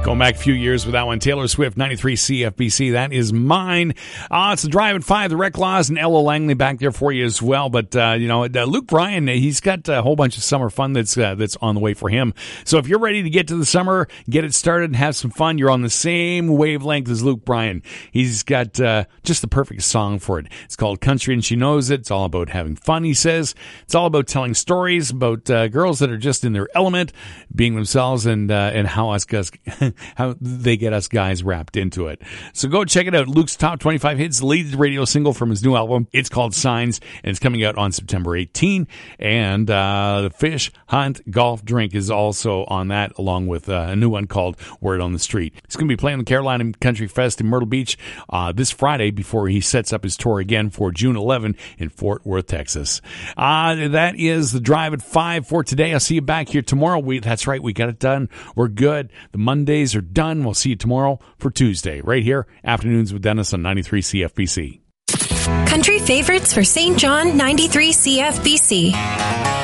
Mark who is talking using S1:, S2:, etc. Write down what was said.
S1: Going back a few years with that one, Taylor Swift, 93 CFBC. That is mine. It's the Drive at 5, the Rec Laws, and Ella Langley back there for you as well. But, Luke Bryan, he's got a whole bunch of summer fun that's on the way for him. So if you're ready to get to the summer, get it started and have some fun, you're on the same wavelength as Luke Bryan. He's got just the perfect song for it. It's called Country and She Knows It. It's all about having fun, he says. It's all about telling stories about girls that are just in their element, being themselves, and how us guys, how they get us guys wrapped into it. So go check it out. Luke's Top 25 Hits, the lead radio single from his new album. It's called Signs, and it's coming out on September 18. And the Fish, Hunt, Golf, Drink is also on that, along with a new one called Word on the Street. He's going to be playing the Carolina Country Fest in Myrtle Beach this Friday before he sets up his tour again for June 11 in Fort Worth, Texas. That is the Drive at 5 for today. I'll see you back here tomorrow. That's right, we got it done. We're good. The Mondays are done. We'll see you tomorrow for Tuesday, right here, Afternoons with Dennis on 93 CFBC.
S2: Country favorites for St. John, 93 CFBC.